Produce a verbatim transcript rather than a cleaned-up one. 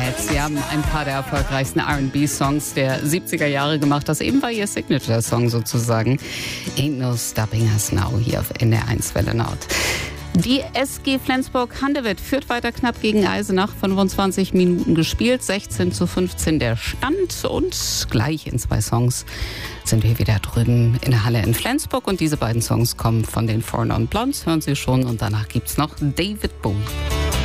Burnett. Sie haben ein paar der erfolgreichsten R and B-Songs der siebziger Jahre gemacht. Das eben war ihr Signature-Song sozusagen. Ain't No Stopping Us Now hier auf N D R eins Welle Nord. Die S G Flensburg-Handewitt führt weiter knapp gegen Eisenach. fünfundzwanzig Minuten gespielt, sechzehn zu fünfzehn der Stand. Und gleich in zwei Songs sind wir wieder drüben in der Halle in Flensburg. Und diese beiden Songs kommen von den Four Non Blondes, hören Sie schon. Und danach gibt's noch David Bowie.